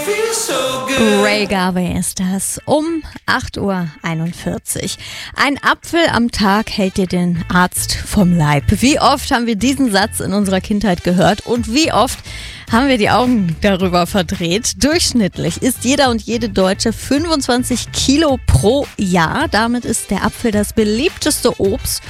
Ray Garvey ist das um 8:41 Uhr. Ein Apfel am Tag hält dir den Arzt vom Leib. Wie oft haben wir diesen Satz in unserer Kindheit gehört und wie oft haben wir die Augen darüber verdreht? Durchschnittlich isst jeder und jede Deutsche 25 Kilo pro Jahr. Damit ist der Apfel das beliebteste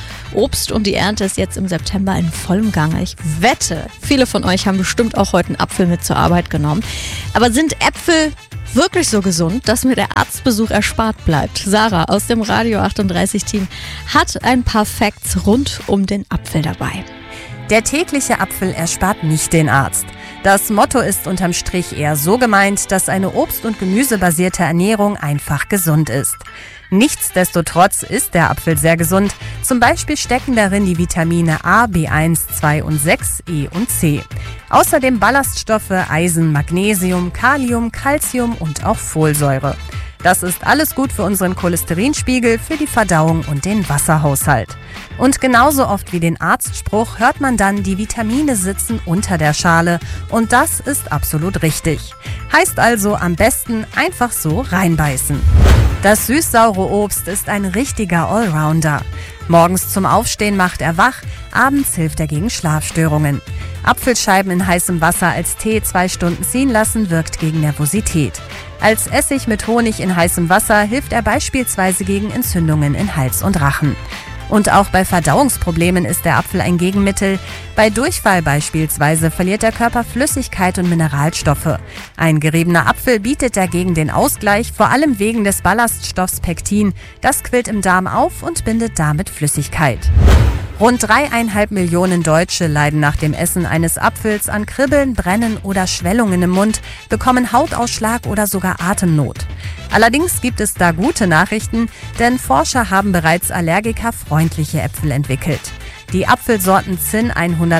Obst und die Ernte ist jetzt im September in vollem Gange. Ich wette, viele von euch haben bestimmt auch heute einen Apfel mit zur Arbeit genommen. Aber sind Äpfel wirklich so gesund, dass mir der Arztbesuch erspart bleibt? Sarah aus dem Radio 38 Team hat ein paar Facts rund um den Apfel dabei. Der tägliche Apfel erspart nicht den Arzt. Das Motto ist unterm Strich eher so gemeint, dass eine obst- und gemüsebasierte Ernährung einfach gesund ist. Nichtsdestotrotz ist der Apfel sehr gesund. Zum Beispiel stecken darin die Vitamine A, B1, 2 und 6, E und C. Außerdem Ballaststoffe, Eisen, Magnesium, Kalium, Calcium und auch Folsäure. Das ist alles gut für unseren Cholesterinspiegel, für die Verdauung und den Wasserhaushalt. Und genauso oft wie den Arztspruch hört man dann, die Vitamine sitzen unter der Schale. Und das ist absolut richtig. Heißt also am besten einfach so reinbeißen. Das süß-saure Obst ist ein richtiger Allrounder. Morgens zum Aufstehen macht er wach, abends hilft er gegen Schlafstörungen. Apfelscheiben in heißem Wasser als Tee 2 Stunden ziehen lassen wirkt gegen Nervosität. Als Essig mit Honig in heißem Wasser hilft er beispielsweise gegen Entzündungen in Hals und Rachen. Und auch bei Verdauungsproblemen ist der Apfel ein Gegenmittel. Bei Durchfall beispielsweise verliert der Körper Flüssigkeit und Mineralstoffe. Ein geriebener Apfel bietet dagegen den Ausgleich, vor allem wegen des Ballaststoffs Pektin. Das quillt im Darm auf und bindet damit Flüssigkeit. Rund 3,5 Millionen Deutsche leiden nach dem Essen eines Apfels an Kribbeln, Brennen oder Schwellungen im Mund, bekommen Hautausschlag oder sogar Atemnot. Allerdings gibt es da gute Nachrichten, denn Forscher haben bereits allergikerfreundliche Äpfel entwickelt. Die Apfelsorten Zinn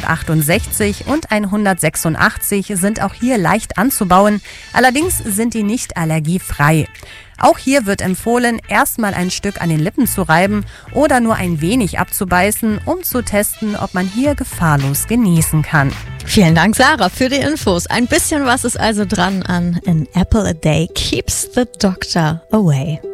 168 und 186 sind auch hier leicht anzubauen, allerdings sind die nicht allergiefrei. Auch hier wird empfohlen, erstmal ein Stück an den Lippen zu reiben oder nur ein wenig abzubeißen, um zu testen, ob man hier gefahrlos genießen kann. Vielen Dank, Sarah, für die Infos. Ein bisschen was ist also dran an An Apple a Day keeps the doctor away.